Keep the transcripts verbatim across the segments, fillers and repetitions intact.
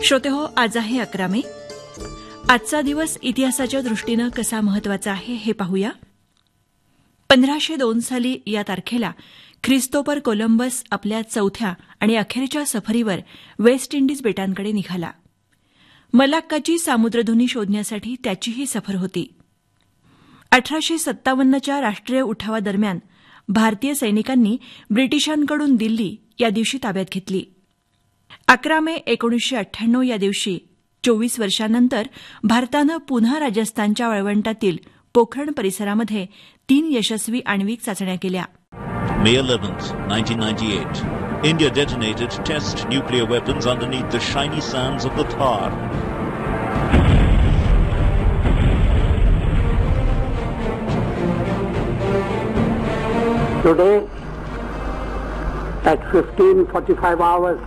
श्रोतेहो, आज आहे अकरा मे. आजचा दिवस इतिहासाच्या दृष्टीनं कसा महत्वाचा आहे हे पाहूया. पंधराशे दोन साली या तारखेला ख्रिस्तोफर कोलंबस आपल्या चौथ्या आणि अखेरच्या सफरीवर वेस्ट इंडिज बेटांकडे निघाला. मलाक्काची सामुद्रधुनी शोधण्यासाठी त्याची ही सफर होती. अठराशे सत्तावन्नच्या राष्ट्रीय उठावादरम्यान भारतीय सैनिकांनी ब्रिटिशांकडून दिल्ली या दिवशी ताब्यात घेतली. अकरा मे एकोणीसशे अठ्ठ्याण्णव या दिवशी चोवीस वर्षांनंतर भारतानं पुन्हा राजस्थानच्या वाळवंटातील पोखरण परिसरामध्ये तीन यशस्वी आण्विक चाचण्या केल्या. May eleventh, nineteen ninety-eight. India detonated test nuclear weapons underneath the shiny sands of the Thar. Today, at fifteen forty-five hours,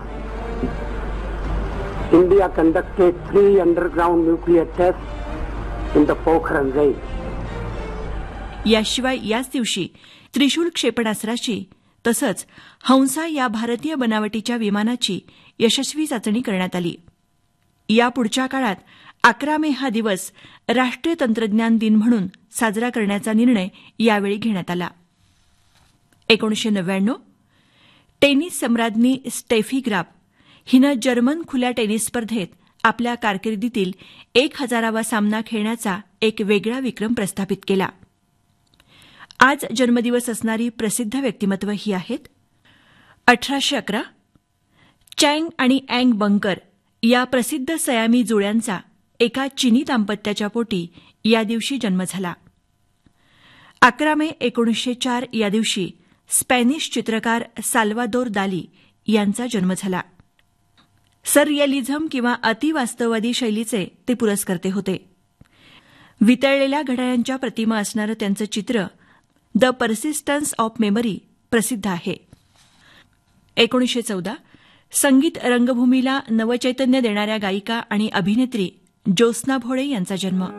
India conducted three underground nuclear tests in the Pokhran range. याशिवाय याच दिवशी त्रिशूल क्षेपणास्त्राची तसंच हंसा या भारतीय बनावटीच्या विमानाची यशस्वी चाचणी करण्यात आली. यापुढच्या काळात अकरा मे हा दिवस राष्ट्रीय तंत्रज्ञान दिन म्हणून साजरा करण्याचा निर्णय यावेळी घेण्यात आला. एकोणीसशे नव्याण्णव टेनिस सम्राज्ञी स्टेफी ग्राफ हिनं जर्मन खुल्या टेनिस स्पर्धेत आपल्या कारकिर्दीतील एक हजारावा सामना खेळण्याचा एक वेगळा विक्रम प्रस्थापित केला. आज जन्मदिवस असणारी प्रसिद्ध व्यक्तिमत्व ही आहेत. अठराशे अकरा चँग आणि अँग बंकर या प्रसिद्ध सयामी जुळ्यांचा एका चिनी दाम्पत्याच्या पोटी या दिवशी जन्म झाला. अकरा मे एकोणीसशे चार या दिवशी स्पॅनिश चित्रकार साल्वादोर दाली यांचा जन्म झाला. सररिअलिझम किंवा अतिवास्तववादी शैलीचे ते पुरस्कर्ते होते. वितळलेल्या घड्याळांच्या प्रतिमा असणारं त्यांचं चित्र द पर्सिस्टन्स ऑफ मेमरी प्रसिद्ध आहे. एकोणीसशे चौदा संगीत रंगभूमीला नवचैतन्य देणाऱ्या गायिका आणि अभिनेत्री ज्योत्स्ना भोळे यांचा जन्म.